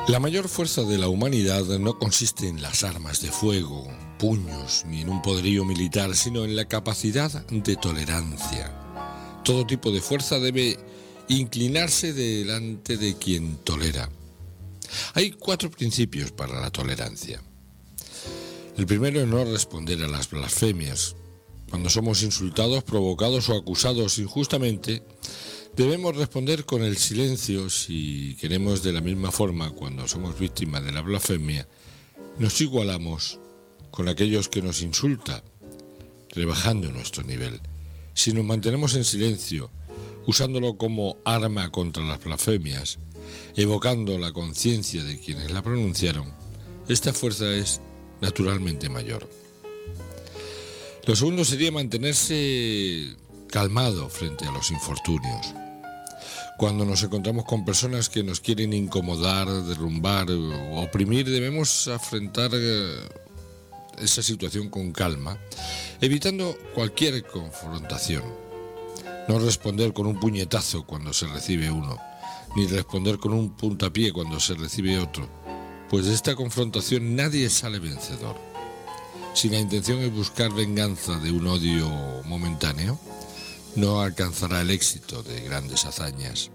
La mayor fuerza de la humanidad no consiste en las armas de fuego, puños, ni en un poderío militar, sino en la capacidad de tolerancia. Todo tipo de fuerza debe inclinarse delante de quien tolera. Hay 4 principios para la tolerancia. El primero es no responder a las blasfemias. Cuando somos insultados, provocados o acusados injustamente, debemos responder con el silencio. Si queremos de la misma forma, cuando somos víctimas de la blasfemia, nos igualamos con aquellos que nos insultan, rebajando nuestro nivel. Si nos mantenemos en silencio, usándolo como arma contra las blasfemias, evocando la conciencia de quienes la pronunciaron, esta fuerza es naturalmente mayor. Lo segundo sería mantenerse calmado frente a los infortunios. Cuando nos encontramos con personas que nos quieren incomodar, derrumbar o oprimir, debemos afrontar esa situación con calma, evitando cualquier confrontación. No responder con un puñetazo cuando se recibe uno, ni responder con un puntapié cuando se recibe otro, pues de esta confrontación nadie sale vencedor. Si la intención es buscar venganza de un odio momentáneo, no alcanzará el éxito de grandes hazañas.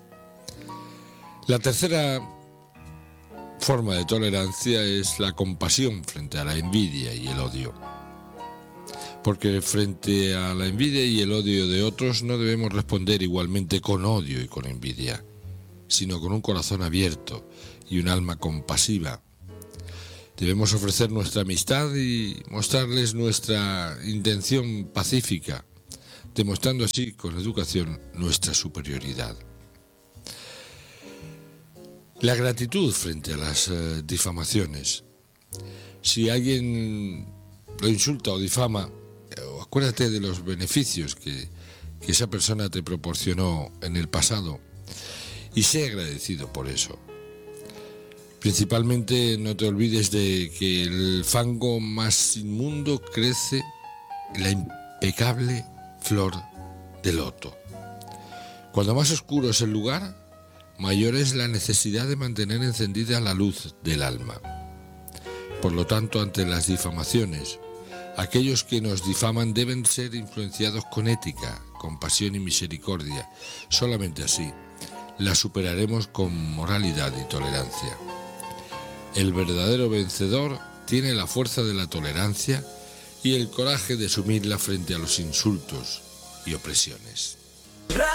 La tercera forma de tolerancia es la compasión frente a la envidia y el odio. Porque frente a la envidia y el odio de otros no debemos responder igualmente con odio y con envidia, sino con un corazón abierto y un alma compasiva. Debemos ofrecer nuestra amistad y mostrarles nuestra intención pacífica, demostrando así con educación nuestra superioridad. La gratitud frente a las difamaciones. Si alguien lo insulta o difama, acuérdate de los beneficios que esa persona te proporcionó en el pasado y sé agradecido por eso. Principalmente no te olvides de que el fango más inmundo crece en la impecable flor de loto. Cuando más oscuro es el lugar, mayor es la necesidad de mantener encendida la luz del alma. Por lo tanto, ante las difamaciones, aquellos que nos difaman deben ser influenciados con ética, compasión y misericordia. Solamente así la superaremos con moralidad y tolerancia. El verdadero vencedor tiene la fuerza de la tolerancia y el coraje de asumirla frente a los insultos y opresiones.